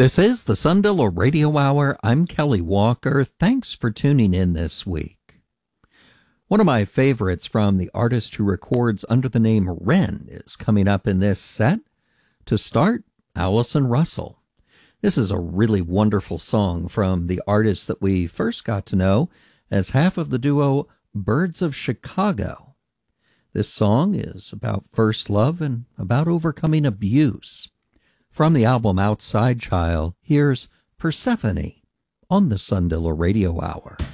This is the Sundillo Radio Hour. I'm Kelly Walker. Thanks for tuning in this week. One of my favorites from the artist who records under the name Ren is coming up in this set. To start, Allison Russell. This is a really wonderful song from the artist that we first got to know as half of the duo Birds of Chicago. This song is about first love and about overcoming abuse. From the album Outside Child, here's Persephone on the Sundillo Radio Hour.